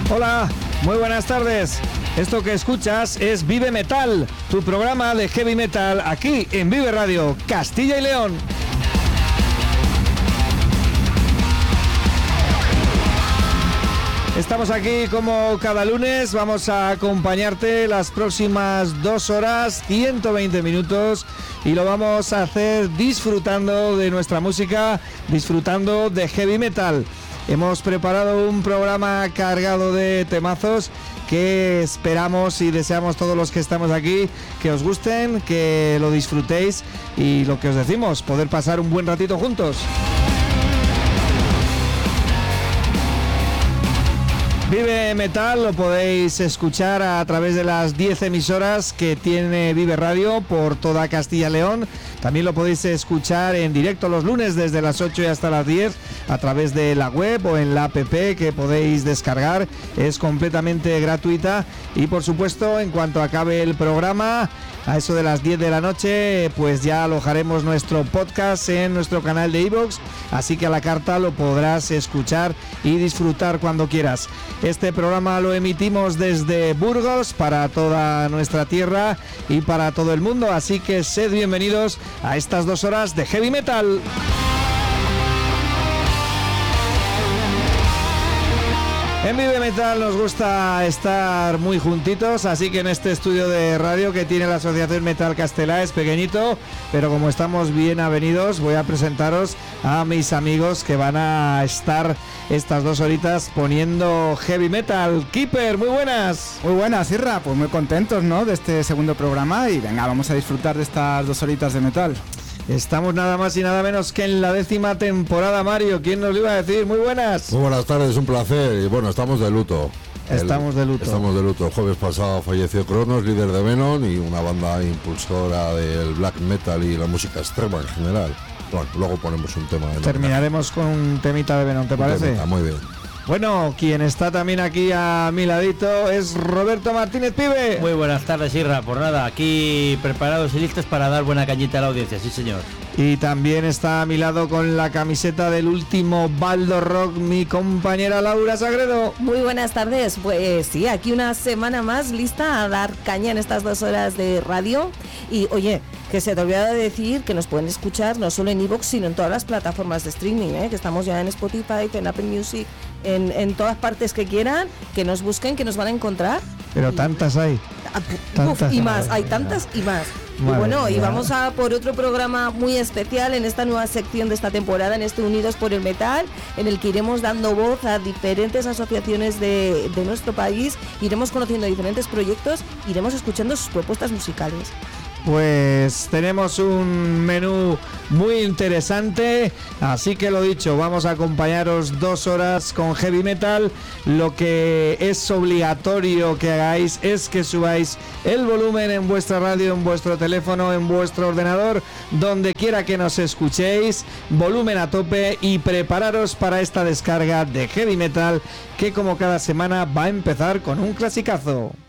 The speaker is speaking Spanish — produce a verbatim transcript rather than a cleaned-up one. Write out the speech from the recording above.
Hola, muy buenas tardes. Esto que escuchas es Vive Metal, tu programa de heavy metal aquí en Vive Radio, Castilla y León. Estamos aquí como cada lunes, vamos a acompañarte las próximas dos horas, ciento veinte minutos, y lo vamos a hacer disfrutando de nuestra música, disfrutando de heavy metal. Hemos preparado un programa cargado de temazos que esperamos y deseamos todos los que estamos aquí que os gusten, que lo disfrutéis y lo que os decimos, poder pasar un buen ratito juntos. Vive Metal lo podéis escuchar a través de las diez emisoras que tiene Vive Radio por toda Castilla y León. También lo podéis escuchar en directo los lunes desde las ocho y hasta las diez a través de la web o en la app que podéis descargar. Es completamente gratuita y por supuesto en cuanto acabe el programa a eso de las diez de la noche pues ya alojaremos nuestro podcast en nuestro canal de iVoox, así que a la carta lo podrás escuchar y disfrutar cuando quieras. Este programa lo emitimos desde Burgos para toda nuestra tierra y para todo el mundo, así que sed bienvenidos a estas dos horas de heavy metal. En Vive Metal nos gusta estar muy juntitos, así que en este estudio de radio que tiene la Asociación Metal Castelá es pequeñito, pero como estamos bien avenidos, voy a presentaros a mis amigos que van a estar estas dos horitas poniendo heavy metal. Keeper, muy buenas. Muy buenas, Irra, pues muy contentos, ¿no?, de este segundo programa y venga, vamos a disfrutar de estas dos horitas de metal. Estamos nada más y nada menos que en la décima temporada, Mario. ¿Quién nos lo iba a decir? Muy buenas. Muy buenas tardes, un placer. Y bueno, estamos de luto. Estamos de luto. Estamos de luto. El jueves pasado falleció Cronos, líder de Venom y una banda impulsora del black metal y la música extrema en general. Bueno, luego ponemos un tema. De Terminaremos con un temita de Venom, ¿te un parece? Temita, muy bien. Bueno, quien está también aquí a mi ladito es Roberto Martínez, pibe. Muy buenas tardes, Irra. Por nada, aquí preparados y listos para dar buena cañita a la audiencia, sí señor. Y también está a mi lado con la camiseta del último Baldo Rock, mi compañera Laura Sagredo. Muy buenas tardes, pues sí, aquí una semana más lista a dar caña en estas dos horas de radio. Y oye, que se te olvidó de decir que nos pueden escuchar no solo en iVoox, sino en todas las plataformas de streaming, ¿eh? Que estamos ya en Spotify, en Apple Music, en, en todas partes que quieran, que nos busquen, que nos van a encontrar. Pero y, tantas hay. Uf, tantas y más, hay tantas y más. Madre y bueno, mía. Y vamos a por otro programa muy especial en esta nueva sección de esta temporada, en este Unidos por el Metal, en el que iremos dando voz a diferentes asociaciones de, de nuestro país, iremos conociendo diferentes proyectos, iremos escuchando sus propuestas musicales. Pues tenemos un menú muy interesante, así que lo dicho, vamos a acompañaros dos horas con heavy metal. Lo que es obligatorio que hagáis es que subáis el volumen en vuestra radio, en vuestro teléfono, en vuestro ordenador, donde quiera que nos escuchéis, volumen a tope y prepararos para esta descarga de heavy metal que como cada semana va a empezar con un clasicazo.